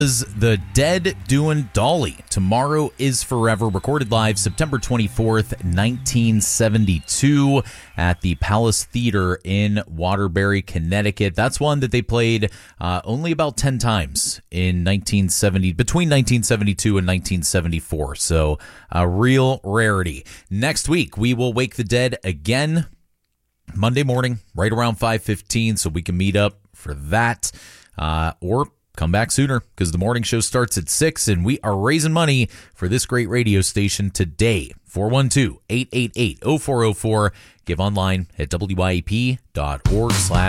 The Dead doing Dolly. Tomorrow is Forever, recorded live September 24th, 1972 at the Palace Theater in Waterbury, Connecticut. That's one that they played only about 10 times in between 1972 and 1974. So a real rarity. Next week, we will wake the dead again Monday morning, right around 5:15, so we can meet up for that, or come back sooner because the morning show starts at 6, and we are raising money for this great radio station today. 412-888-0404. Give online at wyep.org/.